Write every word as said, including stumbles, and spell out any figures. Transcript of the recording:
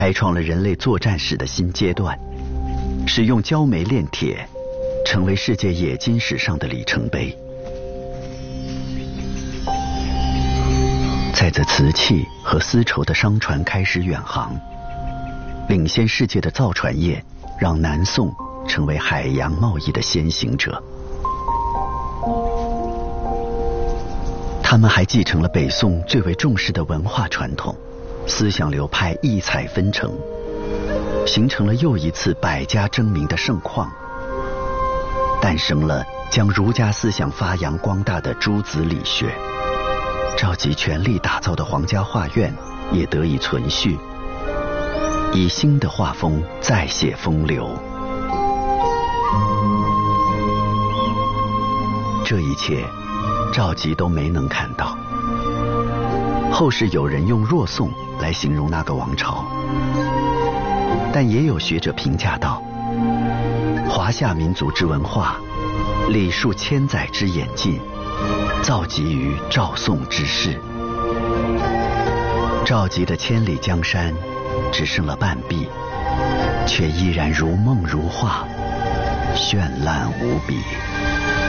开创了人类作战史的新阶段，使用焦煤炼铁成为世界冶金史上的里程碑。载着瓷器和丝绸的商船开始远航，领先世界的造船业让南宋成为海洋贸易的先行者。他们还继承了北宋最为重视的文化传统，思想流派异彩纷呈，形成了又一次百家争鸣的盛况，诞生了将儒家思想发扬光大的诸子理学。赵佶全力打造的皇家画院也得以存续，以新的画风再现风流。这一切赵佶都没能看到。后世有人用弱宋来形容那个王朝，但也有学者评价道，华夏民族之文化历数千载之演进，造极于赵宋之世。赵佶的千里江山只剩了半壁，却依然如梦如画，绚烂无比。